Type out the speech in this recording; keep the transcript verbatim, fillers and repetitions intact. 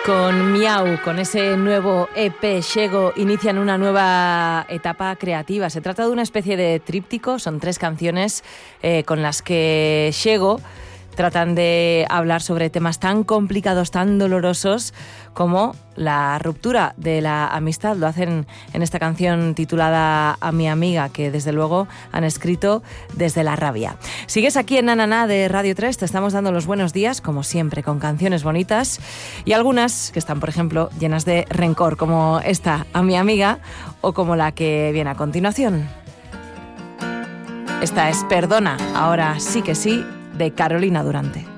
Con Miau, con ese nuevo E P, Xego, inician una nueva etapa creativa. Se trata de una especie de tríptico, son tres canciones eh, con las que Xego tratan de hablar sobre temas tan complicados, tan dolorosos como la ruptura de la amistad. Lo hacen en esta canción titulada A mi amiga, que desde luego han escrito desde la rabia. Sigues aquí en Nananá de Radio tres, te estamos dando los buenos días, como siempre, con canciones bonitas y algunas que están, por ejemplo, llenas de rencor, como esta, A mi amiga, o como la que viene a continuación. Esta es Perdona, ahora sí que sí, de Carolina Durante.